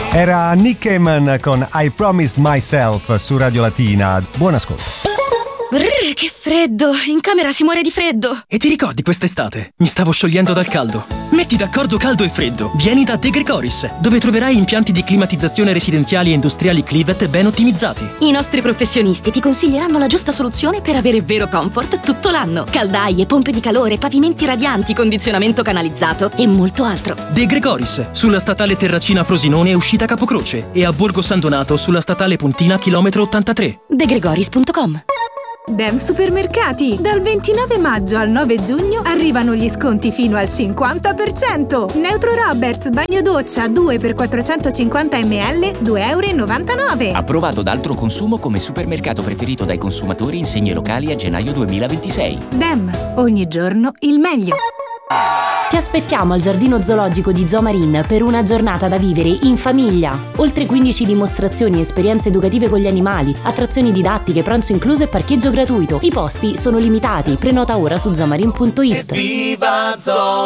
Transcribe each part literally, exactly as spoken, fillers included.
Era Nick Cayman con I Promised Myself su Radio Latina. Buon ascolto. Brrr, che freddo! In camera si muore di freddo! E ti ricordi quest'estate? Mi stavo sciogliendo dal caldo. Metti d'accordo caldo e freddo. Vieni da De Gregoris, dove troverai impianti di climatizzazione residenziali e industriali Clivet ben ottimizzati. I nostri professionisti ti consiglieranno la giusta soluzione per avere vero comfort tutto l'anno. Caldaie, pompe di calore, pavimenti radianti, condizionamento canalizzato e molto altro. De Gregoris, sulla statale Terracina Frosinone e uscita Capocroce, e a Borgo San Donato sulla statale Pontina chilometro ottantatré. de gregoris punto com. Dem Supermercati! Dal ventinove maggio al nove giugno arrivano gli sconti fino al cinquanta per cento. Neutro Roberts bagno doccia due per quattrocentocinquanta millilitri, due e novantanove euro. Approvato da Altro Consumo come supermercato preferito dai consumatori in segni locali a gennaio duemilaventisei. Dem, ogni giorno il meglio. Ti aspettiamo al Giardino Zoologico di Zoo Marine per una giornata da vivere in famiglia. Oltre quindici dimostrazioni e esperienze educative con gli animali, attrazioni didattiche, pranzo incluso e parcheggio gratuito. I posti sono limitati, prenota ora su zoomarine punto it. Viva Zoo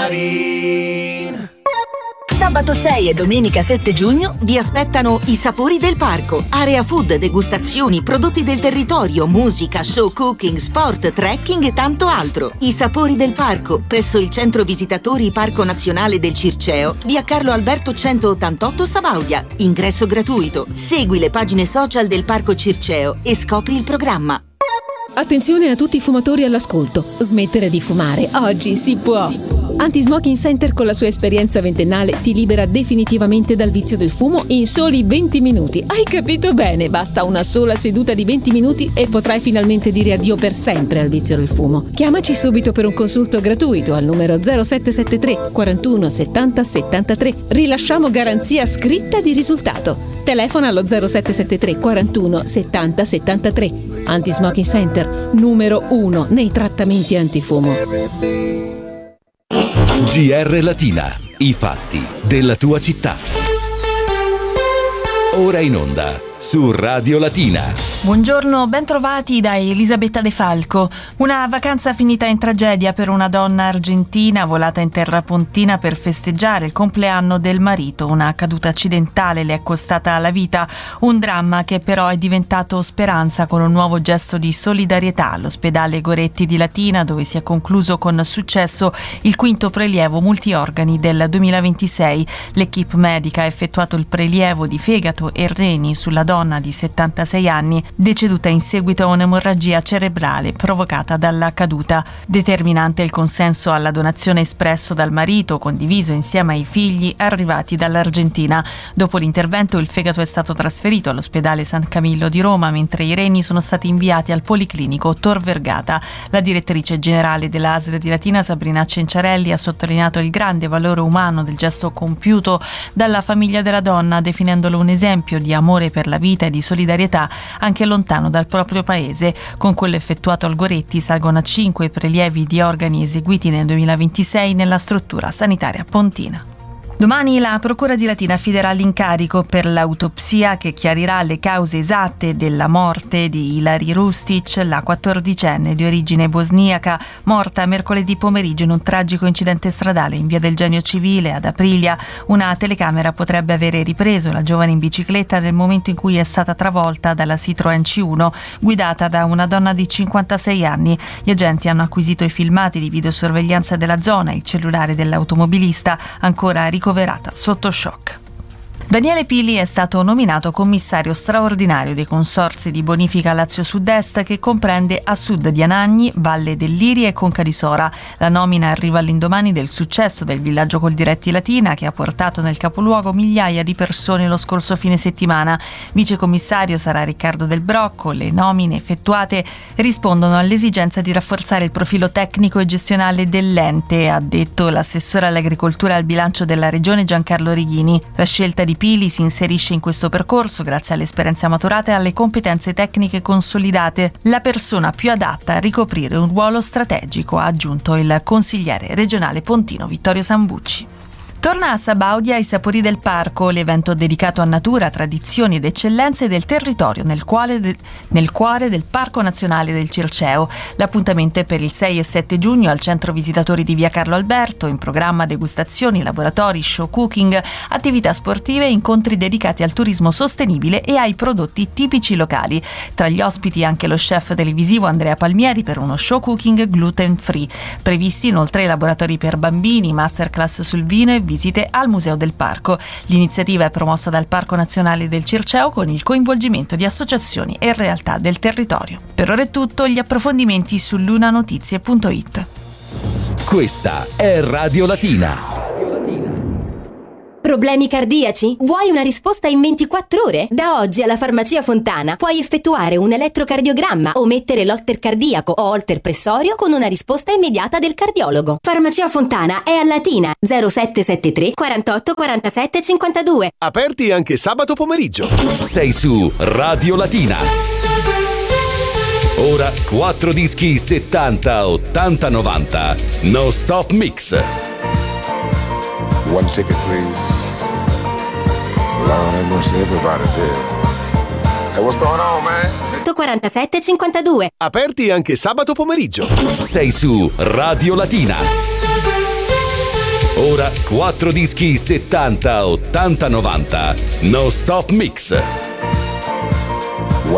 Marine! Sabato sei e domenica sette giugno vi aspettano i sapori del parco. Area food, degustazioni, prodotti del territorio, musica, show cooking, sport, trekking e tanto altro. I sapori del parco, presso il centro visitatori Parco Nazionale del Circeo, via Carlo Alberto centottantotto Sabaudia. Ingresso gratuito. Segui le pagine social del Parco Circeo e scopri il programma. Attenzione a tutti i fumatori all'ascolto. Smettere di fumare oggi si può. Anti-Smoking Center con la sua esperienza ventennale ti libera definitivamente dal vizio del fumo in soli venti minuti. Hai capito bene? Basta una sola seduta di venti minuti e potrai finalmente dire addio per sempre al vizio del fumo. Chiamaci subito per un consulto gratuito al numero zero sette sette tre quarantuno settanta settantatré. Rilasciamo garanzia scritta di risultato. Telefona allo zero sette sette tre quarantuno settanta settantatré. Anti-Smoking Center, numero uno nei trattamenti antifumo. G R Latina, i fatti della tua città. Ora in onda su Radio Latina. Buongiorno, ben trovati da Elisabetta De Falco. Una vacanza finita in tragedia per una donna argentina volata in terra pontina per festeggiare il compleanno del marito. Una caduta accidentale le è costata la vita, un dramma che però è diventato speranza con un nuovo gesto di solidarietà all'ospedale Goretti di Latina, dove si è concluso con successo il quinto prelievo multiorgani del duemilaventisei. L'equipe medica ha effettuato il prelievo di fegato e reni sulla donna di settantasei anni, deceduta in seguito a un'emorragia cerebrale provocata dalla caduta. Determinante il consenso alla donazione espresso dal marito, condiviso insieme ai figli arrivati dall'Argentina. Dopo l'intervento il fegato è stato trasferito all'ospedale San Camillo di Roma, mentre i reni sono stati inviati al Policlinico Tor Vergata. La direttrice generale della A S L di Latina, Sabrina Cenciarelli, ha sottolineato il grande valore umano del gesto compiuto dalla famiglia della donna, definendolo un esempio di amore per la vita e di solidarietà anche lontano dal proprio paese. Con quello effettuato al Goretti salgono a cinque i prelievi di organi eseguiti nel duemilaventisei nella struttura sanitaria pontina. Domani la Procura di Latina affiderà l'incarico per l'autopsia che chiarirà le cause esatte della morte di Ilari Rustic, la quattordicenne di origine bosniaca, morta mercoledì pomeriggio in un tragico incidente stradale in via del Genio Civile ad Aprilia. Una telecamera potrebbe avere ripreso la giovane in bicicletta nel momento in cui è stata travolta dalla Citroën C uno guidata da una donna di cinquantasei anni. Gli agenti hanno acquisito i filmati di videosorveglianza della zona e il cellulare dell'automobilista, ancora ricoverata sotto shock. Daniele Pili è stato nominato commissario straordinario dei consorzi di bonifica Lazio Sud-Est, che comprende a sud di Anagni, Valle del Liri e Conca di Sora. La nomina arriva all'indomani del successo del villaggio Coldiretti Latina, che ha portato nel capoluogo migliaia di persone lo scorso fine settimana. Vicecommissario sarà Riccardo Del Brocco. Le nomine effettuate rispondono all'esigenza di rafforzare il profilo tecnico e gestionale dell'ente, ha detto l'assessore all'agricoltura e al bilancio della regione Giancarlo Righini. La scelta di Pili si inserisce in questo percorso grazie alle esperienze maturate e alle competenze tecniche consolidate. La persona più adatta a ricoprire un ruolo strategico, ha aggiunto il consigliere regionale pontino Vittorio Sambucci. Torna a Sabaudia i Sapori del Parco, l'evento dedicato a natura, tradizioni ed eccellenze del territorio nel, quale de- nel cuore del Parco Nazionale del Circeo. L'appuntamento è per il sei e sette giugno al centro visitatori di via Carlo Alberto, in programma degustazioni, laboratori, show cooking, attività sportive e incontri dedicati al turismo sostenibile e ai prodotti tipici locali. Tra gli ospiti anche lo chef televisivo Andrea Palmieri per uno show cooking gluten free. Previsti inoltre laboratori per bambini, masterclass sul vino e visite al Museo del Parco. L'iniziativa è promossa dal Parco Nazionale del Circeo con il coinvolgimento di associazioni e realtà del territorio. Per ora è tutto, gli approfondimenti su lunanotizie punto it. Questa è Radio Latina. Problemi cardiaci? Vuoi una risposta in ventiquattro ore? Da oggi alla Farmacia Fontana puoi effettuare un elettrocardiogramma o mettere l'holter cardiaco o holter pressorio con una risposta immediata del cardiologo. Farmacia Fontana è a Latina, zero sette sette tre quarantotto quarantasette cinquantadue. Aperti anche sabato pomeriggio. Sei su Radio Latina. Ora quattro dischi settanta, ottanta, novanta. No Stop Mix. One ticket, please. Lord have mercy, everybody's here. Hey, what's going on, man? quarantasette cinquantadue. Aperti anche sabato pomeriggio. Sei su Radio Latina. Ora quattro dischi settanta, ottanta, novanta. No Stop Mix.